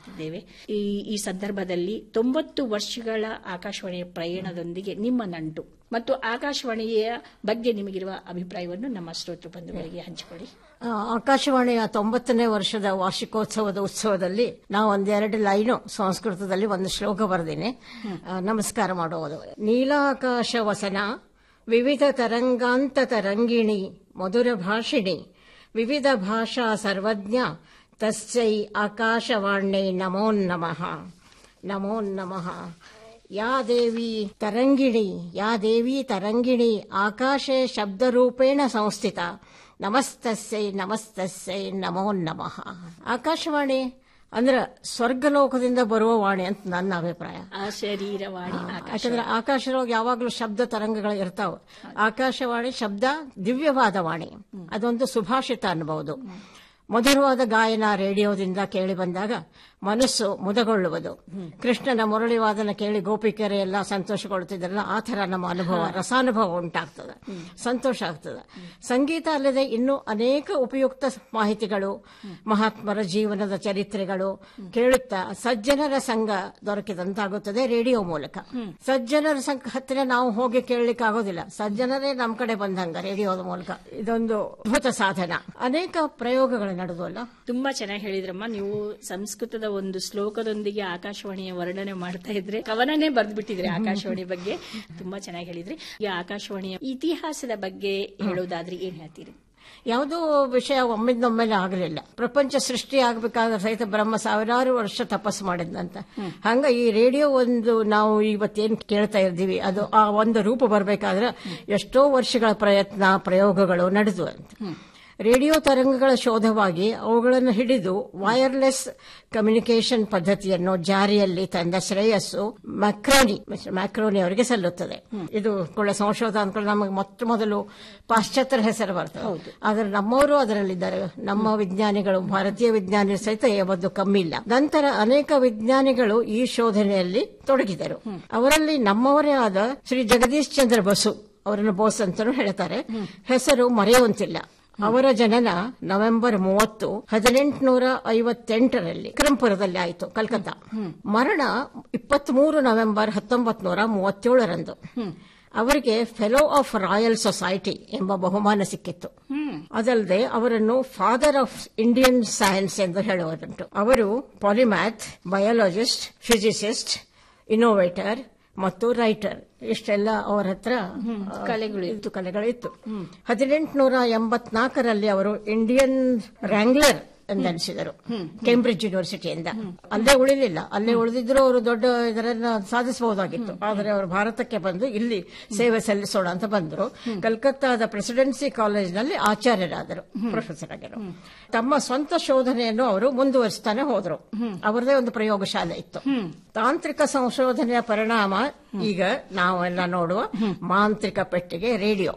ಮಾತನಾಡುತ್ತಿದ್ದೇವೆ. ಈ ಸಂದರ್ಭದಲ್ಲಿ 90 ವರ್ಷಗಳ ಆಕಾಶವಾಣಿಯ ಪ್ರಯಾಣದೊಂದಿಗೆ ನಿಮ್ಮ ನಂಟು ಮತ್ತು ಆಕಾಶವಾಣಿಯ ಬಗ್ಗೆ ನಿಮಗಿರುವ ಅಭಿಪ್ರಾಯವನ್ನು ನಮ್ಮ ಶ್ರೋತೃ ಬಂಧುಗಳಿಗೆ ಹಂಚಿಕೊಳ್ಳಿ. ಆಕಾಶವಾಣಿಯ 90ನೇ ವರ್ಷದ ವಾರ್ಷಿಕೋತ್ಸವದ ಉತ್ಸವದಲ್ಲಿ ನಾವು ಒಂದೆರಡು ಲೈನು ಸಂಸ್ಕೃತದಲ್ಲಿ ಒಂದು ಶ್ಲೋಕ ಬರೆದಿನಿ, ನಮಸ್ಕಾರ ಮಾಡುವುದು. ನೀಲಾಕಾಶ ವಸನ ವಿವಿಧ ತರಂಗಾಂತ ತರಂಗಿಣಿ ಮಧುರ ಭಾಷಿಣಿ ವಿವಿಧ ಭಾಷಾ ಸರ್ವಜ್ಞ ತಸ್ಯೈ ಆಕಾಶವಾಣ್ಯೈ ನಮೋ ನಮಃ. ನಮೋ ನಮಃ. ಯಾ ದೇವಿ ತರಂಗಿಣಿ ಆಕಾಶೆ ಶಬ್ದರೂಪೇಣ ಸಂಸ್ಥಿತ ನಮಸ್ತಸ್ಯೈ ನಮೋ ನಮಃ. ಆಕಾಶವಾಣಿ ಅಂದ್ರೆ ಸ್ವರ್ಗಲೋಕದಿಂದ ಬರುವ ವಾಣಿ ಅಂತ ನನ್ನ ಅಭಿಪ್ರಾಯ. ಶರೀರವಾಣಿ. ಯಾಕಂದ್ರೆ ಆಕಾಶದೊಳಗೆ ಯಾವಾಗಲೂ ಶಬ್ದ ತರಂಗಗಳು ಇರ್ತಾವ. ಆಕಾಶವಾಣಿ ಶಬ್ದ ದಿವ್ಯವಾದ ವಾಣಿ, ಅದೊಂದು ಸುಭಾಷಿತ ಅನ್ಬಹುದು. ಮಧುರವಾದ ಗಾಯನ ರೇಡಿಯೋದಿಂದ ಕೇಳಿ ಬಂದಾಗ ಮನಸ್ಸು ಮುದಗೊಳ್ಳುವುದು. ಕೃಷ್ಣನ ಮುರಳಿ ವಾದನ ಕೇಳಿ ಗೋಪಿಕೆರೆ ಎಲ್ಲ ಸಂತೋಷಗೊಳ್ಳುತ್ತಿದ್ರಲ್ಲ, ಆ ಥರ ನಮ್ಮ ಅನುಭವ, ರಸಾನುಭವ ಉಂಟಾಗ್ತದೆ, ಸಂತೋಷ ಆಗ್ತದೆ. ಸಂಗೀತ ಅಲ್ಲದೆ ಇನ್ನೂ ಅನೇಕ ಉಪಯುಕ್ತ ಮಾಹಿತಿಗಳು, ಮಹಾತ್ಮರ ಜೀವನದ ಚರಿತ್ರೆಗಳು ಕೇಳುತ್ತಾ ಸಜ್ಜನರ ಸಂಘ ದೊರಕಿದಂತಾಗುತ್ತದೆ ರೇಡಿಯೋ ಮೂಲಕ. ಸಜ್ಜನರ ಸಂಘ ಹತ್ತಿರ ನಾವು ಹೋಗಿ ಕೇಳಲಿಕ್ಕೆ ಆಗೋದಿಲ್ಲ, ಸಜ್ಜನರೇ ನಮ್ಮ ಕಡೆ ಬಂದಂಗ ರೇಡಿಯೋದ ಮೂಲಕ. ಇದೊಂದು ಅದ್ಭುತ ಸಾಧನ. ಅನೇಕ ಪ್ರಯೋಗಗಳು ನಡೆದವಲ್ಲ. ತುಂಬಾ ಚೆನ್ನಾಗಿ ಹೇಳಿದ್ರಮ್ಮ. ನೀವು ಸಂಸ್ಕೃತದ ಒಂದು ಶ್ಲೋಕದೊಂದಿಗೆ ಆಕಾಶವಾಣಿಯ ವರ್ಣನೆ ಮಾಡ್ತಾ ಇದ್ರೆ ಕವನನೇ ಬರೆದ್ಬಿಟ್ಟಿದ್ರೆ ಆಕಾಶವಾಣಿ ಬಗ್ಗೆ. ತುಂಬಾ ಚೆನ್ನಾಗಿ ಹೇಳಿದ್ರಿ. ಈ ಆಕಾಶವಾಣಿಯ ಇತಿಹಾಸದ ಬಗ್ಗೆ ಹೇಳೋದಾದ್ರೆ ಏನ್ ಹೇಳ್ತೀರಿ? ಯಾವುದೋ ವಿಷಯ ಒಮ್ಮಿಂದೊಮ್ಮೆಲೆ ಆಗಲಿಲ್ಲ. ಪ್ರಪಂಚ ಸೃಷ್ಟಿ ಆಗಬೇಕಾದ್ರೆ ಸಹಿತ ಬ್ರಹ್ಮ ಸಾವಿರಾರು ವರ್ಷ ತಪಸ್ಸು ಮಾಡಿದ್ನಂತ. ಹಂಗ ಈ ರೇಡಿಯೋ ಒಂದು ನಾವು ಇವತ್ತೇನ್ ಕೇಳ್ತಾ ಇದ್ದೀವಿ, ಅದು ಆ ಒಂದು ರೂಪ ಬರಬೇಕಾದ್ರೆ ಎಷ್ಟೋ ವರ್ಷಗಳ ಪ್ರಯತ್ನ ಪ್ರಯೋಗಗಳು ನಡೆದು ಅಂತ. ರೇಡಿಯೋ ತರಂಗಗಳ ಶೋಧವಾಗಿ ಅವುಗಳನ್ನು ಹಿಡಿದು ವೈರ್ಲೆಸ್ ಕಮ್ಯುನಿಕೇಷನ್ ಪದ್ಧತಿಯನ್ನು ಜಾರಿಯಲ್ಲಿ ತಂದ ಶ್ರೇಯಸ್ಸು ಮ್ಯಾಕ್ರೋನಿ ಅವರಿಗೆ ಸಲ್ಲುತ್ತದೆ. ಇದು ಕೂಡ ಸಂಶೋಧನೆ ಅಂದ್ಕೊಂಡು ನಮಗೆ ಮೊದಲು ಪಾಶ್ಚಾತ್ಯರ ಹೆಸರು ಬರ್ತದೆ, ಆದರೆ ನಮ್ಮವರು ಅದರಲ್ಲಿದ್ದಾರೆ. ನಮ್ಮ ವಿಜ್ಞಾನಿಗಳು, ಭಾರತೀಯ ವಿಜ್ಞಾನಿಗಳು ಸಹಿತ ಯಾವುದು ಕಮ್ಮಿ ಇಲ್ಲ. ನಂತರ ಅನೇಕ ವಿಜ್ಞಾನಿಗಳು ಈ ಶೋಧನೆಯಲ್ಲಿ ತೊಡಗಿದರು. ಅವರಲ್ಲಿ ನಮ್ಮವರೇ ಆದ ಶ್ರೀ ಜಗದೀಶ್ ಚಂದ್ರ ಬಸು, ಅವರನ್ನು ಬೋಸ್ ಅಂತಲೂ ಹೇಳ್ತಾರೆ, ಹೆಸರು ಮರೆಯುವಂತಿಲ್ಲ. ಅವರ ಜನನ ನವೆಂಬರ್ 30, 1858ರಲ್ಲಿ ವಿಕ್ರಂಪುರದಲ್ಲಿ ಆಯಿತು, ಕಲ್ಕತ್ತಾ. ಮರಣ 23 ನವೆಂಬರ್ 1937ರಂದು. ಅವರಿಗೆ ಫೆಲೋ ಆಫ್ ರಾಯಲ್ ಸೊಸೈಟಿ ಎಂಬ ಬಹುಮಾನ ಸಿಕ್ಕಿತ್ತು. ಅದಲ್ಲದೆ ಅವರನ್ನು ಫಾದರ್ ಆಫ್ ಇಂಡಿಯನ್ ಸೈನ್ಸ್ ಎಂದು ಹೇಳುವುದುಂಟು. ಅವರು ಪಾಲಿಮ್ಯಾಥ್, ಬಯಾಲಜಿಸ್ಟ್, ಫಿಸಿಸಿಸ್ಟ್, ಇನ್ನೋವೇಟರ್ ಮತ್ತು ರೈಟರ್. ಇಷ್ಟೆಲ್ಲ ಅವರ ಹತ್ರ ಕಲೆಗಳಿತ್ತು. 1884ರಲ್ಲಿ ಅವರು ಇಂಡಿಯನ್ ರ್ಯಾಂಗ್ಲರ್ ಎಂದೆನಿಸಿದರು ಕೇಂಬ್ರಿಡ್ಜ್ ಯೂನಿವರ್ಸಿಟಿಯಿಂದ. ಅಲ್ಲೇ ಉಳಿಲಿಲ್ಲ, ಅಲ್ಲೇ ಉಳಿದಿದ್ರು ಅವರು ದೊಡ್ಡ ಇದರನ್ನ ಸಾಧಿಸಬಹುದಾಗಿತ್ತು. ಆದರೆ ಅವರು ಭಾರತಕ್ಕೆ ಬಂದು ಇಲ್ಲಿ ಸೇವೆ ಸಲ್ಲಿಸೋಣ ಅಂತ ಬಂದರು. ಕಲ್ಕತ್ತಾದ ಪ್ರೆಸಿಡೆನ್ಸಿ ಕಾಲೇಜಿನಲ್ಲಿ ಆಚಾರ್ಯರಾದರು, ಪ್ರೊಫೆಸರ್ ಆಗಿರು. ತಮ್ಮ ಸ್ವಂತ ಶೋಧನೆಯನ್ನು ಅವರು ಮುಂದುವರಿಸ್ತಾನೆ ಹೋದರು. ಅವರದೇ ಒಂದು ಪ್ರಯೋಗಶಾಲೆ ಇತ್ತು. ತಾಂತ್ರಿಕ ಸಂಶೋಧನೆಯ ಪರಿಣಾಮ ಈಗ ನಾವೆಲ್ಲ ನೋಡುವ ಮಾಂತ್ರಿಕ ಪೆಟ್ಟಿಗೆ ರೇಡಿಯೋ.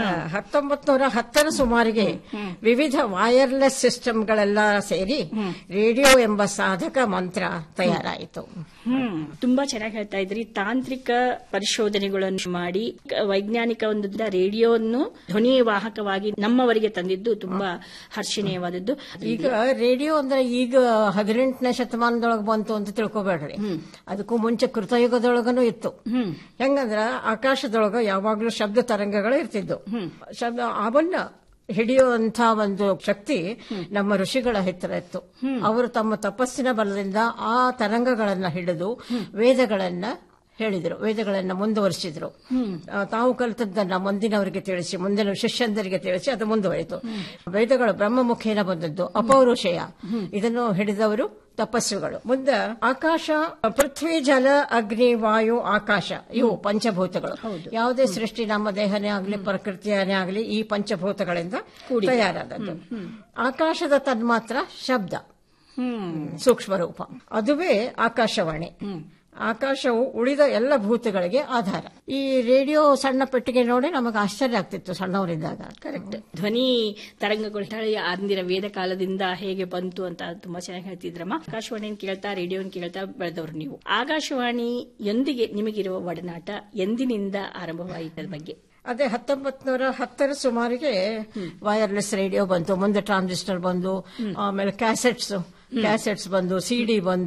1910ರ ಸುಮಾರಿಗೆ ವಿವಿಧ ವೈರ್ಲೆಸ್ ಸಿಸ್ಟಮ್ಗಳೆಲ್ಲ ಸೇರಿ ರೇಡಿಯೋ ಎಂಬ ಸಾಧಕ ಮಂತ್ರ ತಯಾರಾಯಿತು. ತುಂಬಾ ಚೆನ್ನಾಗಿ ಹೇಳ್ತಾ ಇದ್ರಿ. ತಾಂತ್ರಿಕ ಪರಿಶೋಧನೆಗಳನ್ನು ಮಾಡಿ ವೈಜ್ಞಾನಿಕ ಒಂದು ರೇಡಿಯೋವನ್ನು ಧ್ವನಿ ವಾಹಕವಾಗಿ ನಮ್ಮವರಿಗೆ ತಂದಿದ್ದು ತುಂಬಾ ಹರ್ಷಣೀಯವಾದದ್ದು. ಈಗ ರೇಡಿಯೋ ಅಂದ್ರೆ ಈಗ 18ನೇ ಶತಮಾನದೊಳಗೆ ಬಂತು ಅಂತ ತಿಳ್ಕೊಬೇಡ್ರಿ, ಅದಕ್ಕೂ ಮುಂಚೆ ಕೃತಯುಗದೊಳಗನು ಇತ್ತು. ಹೆಂಗಂದ್ರ ಆಕಾಶದೊಳಗ ಯಾವಾಗ್ಲೂ ಶಬ್ದ ತರಂಗಗಳು ಇರ್ತಿದ್ದು. ಶಬ್ದ ಅವನ್ನ ಹಿಡಿಯುವಂತಹ ಒಂದು ಶಕ್ತಿ ನಮ್ಮ ಋಷಿಗಳ ಹತ್ತಿರ ಇತ್ತು. ಅವರು ತಮ್ಮ ತಪಸ್ಸಿನ ಬಲದಿಂದ ಆ ತರಂಗಗಳನ್ನ ಹಿಡಿದು ವೇದಗಳನ್ನ ಹೇಳಿದರು, ವೇದಗಳನ್ನ ಮುಂದುವರಿಸಿದ್ರು. ತಾವು ಕಲಿತದ್ದನ್ನ ಮುಂದಿನವರಿಗೆ ತಿಳಿಸಿ, ಮುಂದಿನ ಶಿಷ್ಯಂದರಿಗೆ ತಿಳಿಸಿ ಅದು ಮುಂದುವರಿತು. ವೇದಗಳು ಬ್ರಹ್ಮಮುಖೇನ ಬಂದದ್ದು, ಅಪೌರುಷೇಯ. ಇದನ್ನು ಹಿಡಿದವರು ತಪಸ್ಸುಗಳು. ಮುಂದೆ ಆಕಾಶ, ಪೃಥ್ವಿ, ಜಲ, ಅಗ್ನಿ, ವಾಯು, ಆಕಾಶ, ಇವು ಪಂಚಭೂತಗಳು. ಯಾವುದೇ ಸೃಷ್ಟಿ, ನಮ್ಮ ದೇಹನೇ ಆಗಲಿ ಪ್ರಕೃತಿಯೇ ಆಗಲಿ, ಈ ಪಂಚಭೂತಗಳಿಂದ ತಯಾರಾದದ್ದು. ಆಕಾಶದ ತನ್ಮಾತ್ರ ಶಬ್ದ, ಸೂಕ್ಷ್ಮ ರೂಪ, ಅದುವೇ ಆಕಾಶವಾಣಿ. ಆಕಾಶವು ಉಳಿದ ಎಲ್ಲ ಭೂತಗಳಿಗೆ ಆಧಾರ. ಈ ರೇಡಿಯೋ ಸಣ್ಣ ಪೆಟ್ಟಿಗೆ ನೋಡಿ ನಮಗೆ ಆಶ್ಚರ್ಯ ಆಗ್ತಿತ್ತು ಸಣ್ಣವರಿದ್ದಾಗ. ಕರೆಕ್ಟ್. ಧ್ವನಿ ತರಂಗಗಳು ಅಂದಿನ ವೇದ ಕಾಲದಿಂದ ಹೇಗೆ ಬಂತು ಅಂತ ತುಂಬಾ ಚೆನ್ನಾಗಿ ಹೇಳ್ತಿದ್ರಮ್ಮ. ಆಕಾಶವಾಣಿಯನ್ನು ಕೇಳ್ತಾ, ರೇಡಿಯೋನ ಕೇಳ್ತಾ ಬೆಳೆದವರು ನೀವು. ಆಕಾಶವಾಣಿಯೊಂದಿಗೆ ನಿಮಗಿರುವ ಒಡನಾಟ ಎಂದಿನಿಂದ ಆರಂಭವಾಯಿತದ ಬಗ್ಗೆ? ಅದೇ 1910ರ ಸುಮಾರಿಗೆ ವೈರ್ಲೆಸ್ ರೇಡಿಯೋ ಬಂತು. ಮುಂದೆ ಟ್ರಾನ್ಸಿಸ್ಟರ್ ಬಂದು, ಆಮೇಲೆ ಕ್ಯಾಸೆಟ್ಸ್ ಬಂದು, ಸಿಡಿ ಬಂದು,